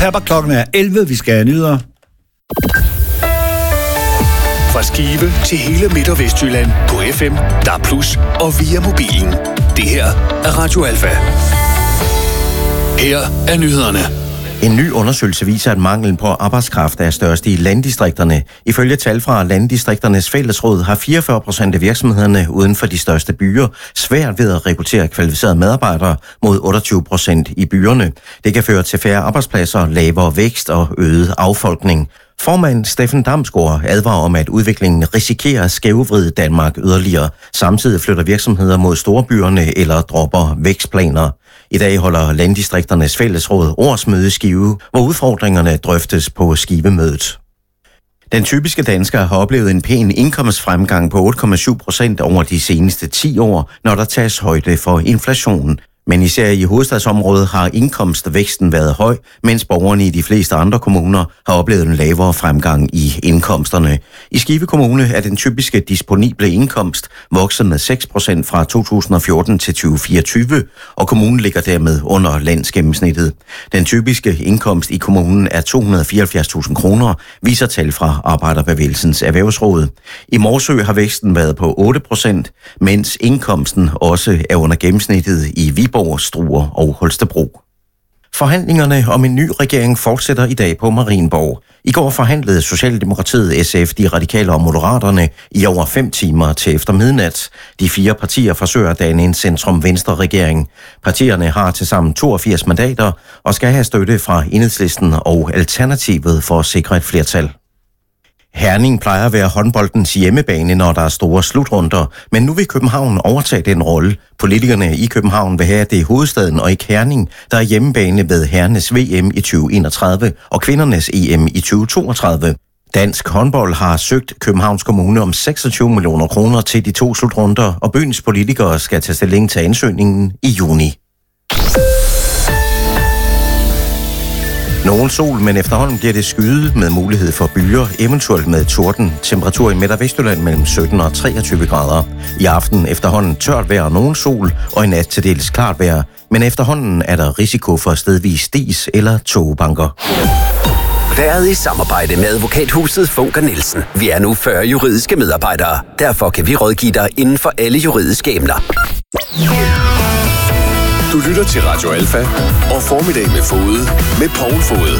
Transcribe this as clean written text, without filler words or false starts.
Her var klokken 11, vi skal have nyheder. Fra Skive til hele Midt- og Vestjylland på FM, DAB+ og via mobilen. Det her er Radio Alfa. Her er nyhederne. En ny undersøgelse viser, at manglen på arbejdskraft er størst i landdistrikterne. Ifølge tal fra Landdistrikternes Fællesråd har 44% af virksomhederne uden for de største byer svært ved at rekruttere kvalificerede medarbejdere mod 28% i byerne. Det kan føre til færre arbejdspladser, lavere vækst og øget affolkning. Formand Steffen Damsgaard advarer om, at udviklingen risikerer at skævvride Danmark yderligere. Samtidig flytter virksomheder mod storbyerne eller dropper vækstplaner. I dag holder Landdistrikternes Fællesråd årsmøde i Skive, hvor udfordringerne drøftes på Skivemødet. Den typiske dansker har oplevet en pæn indkomstfremgang på 8,7% over de seneste 10 år, når der tages højde for inflationen. Men især i hovedstadsområdet har indkomstvæksten været høj, mens borgerne i de fleste andre kommuner har oplevet en lavere fremgang i indkomsterne. I Skive Kommune er den typiske disponible indkomst vokset med 6% fra 2014 til 2024, og kommunen ligger dermed under landsgennemsnittet. Den typiske indkomst i kommunen er 274.000 kroner, viser tal fra Arbejderbevægelsens Erhvervsråd. I Morsø har væksten været på 8%, mens indkomsten også er under gennemsnittet i Viborg, Struer og Holstebro. Forhandlingerne om en ny regering fortsætter i dag på Marienborg. I går forhandlede Socialdemokratiet, SF, De Radikale og Moderaterne i over 5 timer til efter midnat. De 4 partier forsøger at danne en centrum-venstre-regering. Partierne har tilsammen 82 mandater og skal have støtte fra Enhedslisten og Alternativet for at sikre et flertal. Herning plejer at være håndboldens hjemmebane, når der er store slutrunder, men nu vil København overtage den rolle. Politikerne i København vil have, at det er hovedstaden og ikke Herning, der er hjemmebane ved herrenes VM i 2031 og kvindernes EM i 2032. Dansk håndbold har søgt Københavns Kommune om 26 millioner kroner til de 2 slutrunder, og byens politikere skal tage stilling til ansøgningen i juni. Nogen sol, men efterhånden bliver det skyet med mulighed for byer, eventuelt med torden. Temperatur i Midt- og Vestjylland mellem 17 og 23 grader. I aften efterhånden tørt vejr og nogen sol, og i nat til dels klart vejr. Men efterhånden er der risiko for stedvis dis eller tågebanker. Været i samarbejde med advokathuset Funker Nielsen. Vi er nu 40 juridiske medarbejdere. Derfor kan vi rådgive dig inden for alle juridiske emner. Du lytter til Radio Alfa og Formiddag med Fode med Poul Fode.